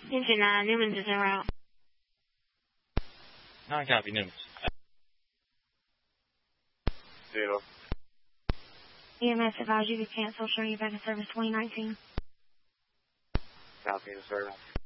Engine 9, Newman's is en route. 9 copy, Newman's. 0. EMS advised you to cancel, showing you back in service 2019. Copy, sir.